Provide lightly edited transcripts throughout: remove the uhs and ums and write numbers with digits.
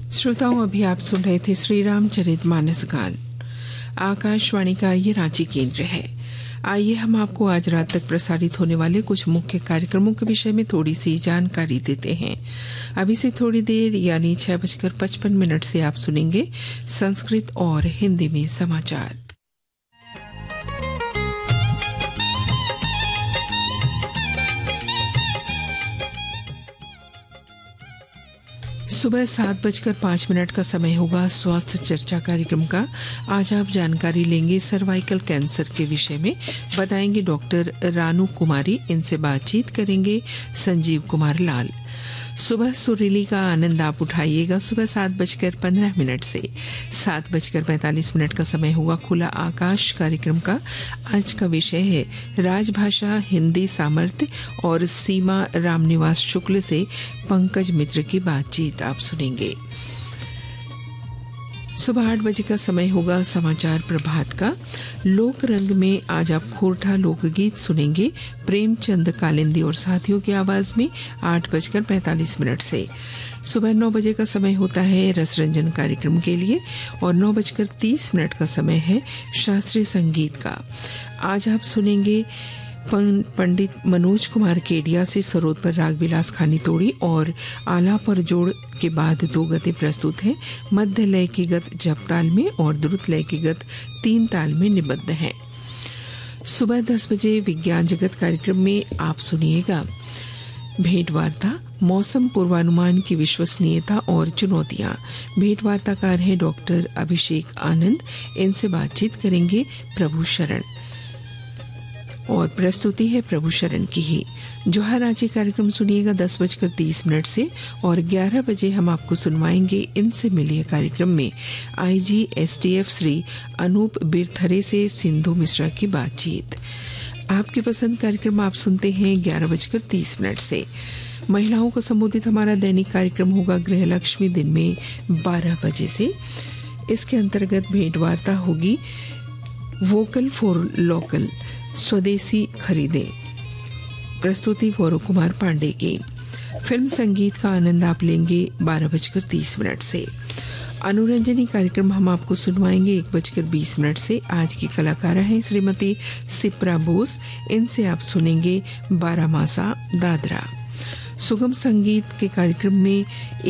श्रोताओं, अभी आप सुन रहे थे श्री रामचरितमानस गान। आकाशवाणी का ये रांची केंद्र है। आइए हम आपको आज रात तक प्रसारित होने वाले कुछ मुख्य कार्यक्रमों के विषय में थोड़ी सी जानकारी देते हैं। अभी से थोड़ी देर यानी 6:55 से आप सुनेंगे संस्कृत और हिंदी में समाचार। सुबह 7:05 का समय होगा स्वास्थ्य चर्चा कार्यक्रम का। आज आप जानकारी लेंगे सर्वाइकल कैंसर के विषय में, बताएंगे डॉक्टर रानू कुमारी। इनसे बातचीत करेंगे संजीव कुमार लाल। सुबह सुरीली का आनंद आप उठाइएगा सुबह 7:15 से 7:45 का समय होगा खुला आकाश कार्यक्रम का। आज का विषय है राजभाषा हिंदी सामर्थ्य और सीमा रामनिवास शुक्ल से पंकज मित्र की बातचीत आप सुनेंगे। सुबह 8 बजे का समय होगा समाचार प्रभात का। लोक रंग में आज आप खोरठा लोकगीत सुनेंगे प्रेमचंद कालिंदी और साथियों की आवाज में 8:45 से। सुबह 9 बजे का समय होता है रसरंजन कार्यक्रम के लिए और 9:30 का समय है शास्त्रीय संगीत का। आज आप सुनेंगे पंडित मनोज कुमार केडिया से सरोद पर राग विलास खानी तोड़ी और आलाप और जोड़ के बाद 2 गति प्रस्तुत है। मध्य लय की गत जप ताल में और द्रुत लय की गत 3 ताल में निबद्ध है। सुबह 10 बजे विज्ञान जगत कार्यक्रम में आप सुनिएगा भेंट वार्ता मौसम पूर्वानुमान की विश्वसनीयता और चुनौतियां। भेंट वार्ताकार है डॉक्टर अभिषेक आनंद। इनसे बातचीत करेंगे प्रभु शरण और प्रस्तुति है प्रभु शरण की ही। जोहार रांची कार्यक्रम सुनिएगा 10:30 से और 11 बजे हम आपको सुनवाएंगे इनसे मिलिए कार्यक्रम में आईजी एसटीएफ श्री अनूप बिरथरे से सिंधु मिश्रा की बातचीत। आपकी पसंद कार्यक्रम आप सुनते हैं 11:30 से। महिलाओं को संबोधित हमारा दैनिक कार्यक्रम होगा गृह लक्ष्मी दिन में 12 बजे से। इसके अंतर्गत भेंट वार्ता होगी वोकल फॉर लोकल स्वदेशी खरीदे, प्रस्तुति गौरव कुमार पांडे की। फिल्म संगीत का आनंद आप लेंगे 12:30 से। अनुरंजनी कार्यक्रम हम आपको सुनवाएंगे 1:20 से। आज की कलाकारा हैं श्रीमती सिप्रा बोस। इनसे आप सुनेंगे 12 मासा दादरा। सुगम संगीत के कार्यक्रम में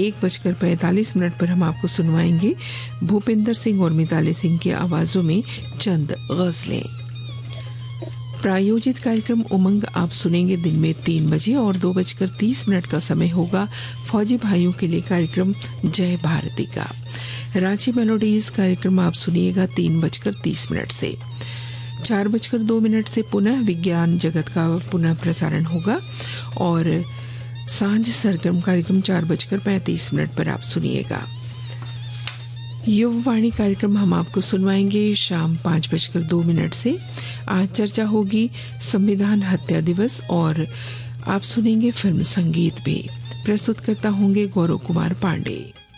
1:45 पर हम आपको सुनवाएंगे भूपिंदर सिंह और मिताली सिंह की आवाजों में चंद गजलें। प्रायोजित कार्यक्रम उमंग आप सुनेंगे दिन में 3 बजे और 2:30 का समय होगा फौजी भाइयों के लिए कार्यक्रम जय भारती का। रांची मेलोडीज कार्यक्रम आप सुनिएगा 3:30 से। 4:02 से पुनः विज्ञान जगत का पुनः प्रसारण होगा और सांझ सरगम कार्यक्रम 4:35 पर आप सुनिएगा। युववाणी कार्यक्रम हम आपको सुनवाएंगे शाम 5:02 से। आज चर्चा होगी संविधान हत्या दिवस और आप सुनेंगे फिल्म संगीत भी। प्रस्तुत करता होंगे गौरव कुमार पांडे।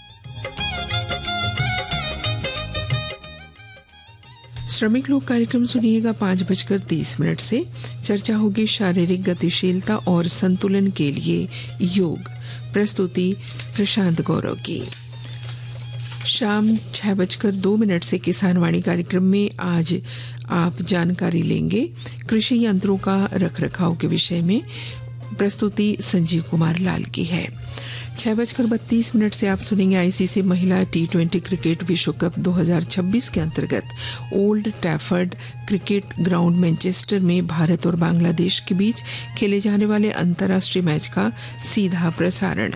श्रमिक लोक कार्यक्रम सुनिएगा 5:30 से। चर्चा होगी शारीरिक गतिशीलता और संतुलन के लिए योग, प्रस्तुति प्रशांत गौरव की। शाम 6:02 से किसानवाणी कार्यक्रम में आज आप जानकारी लेंगे कृषि यंत्रों का रखरखाव के विषय में, प्रस्तुति संजीव कुमार लाल की है। 6:32 से आप सुनेंगे आईसीसी महिला T20 क्रिकेट विश्व कप 2026 के अंतर्गत ओल्ड टैफर्ड क्रिकेट ग्राउंड मैनचेस्टर में भारत और बांग्लादेश के बीच खेले जाने वाले अंतर्राष्ट्रीय मैच का सीधा प्रसारण।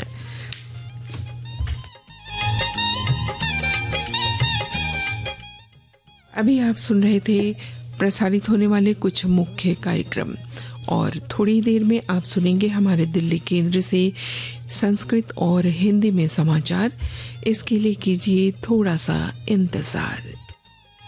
अभी आप सुन रहे थे प्रसारित होने वाले कुछ मुख्य कार्यक्रम और थोड़ी देर में आप सुनेंगे हमारे दिल्ली केंद्र से संस्कृत और हिंदी में समाचार। इसके लिए कीजिए थोड़ा सा इंतजार।